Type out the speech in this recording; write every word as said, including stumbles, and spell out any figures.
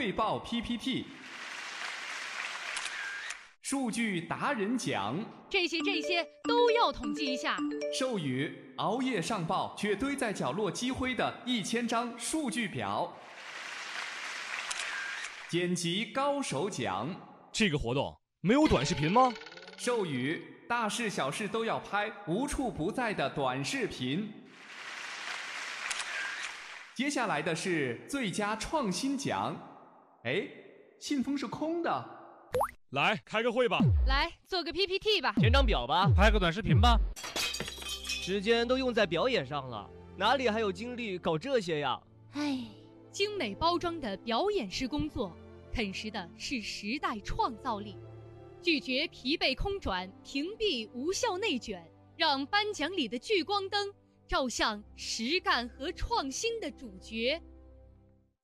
汇报 P P T。数据达人奖， 这些这些都要统计一下。 授予熬夜上报却堆在角落积灰的一千张数据表。剪辑高手奖， 这个活动没有短视频吗？ 授予大事小事都要拍，无处不在的短视频。接下来的是最佳创新奖。哎，信封是空的。 来开个会吧， 来做个 P P T 吧， 填张表吧， 拍个短视频吧。 时间都用在表演上了，哪里还有精力搞这些呀？ 唉，精美包装的表演式工作，啃食的是时代创造力。拒绝疲惫空转，屏蔽无效内卷，让颁奖里的聚光灯照向实干和创新的主角。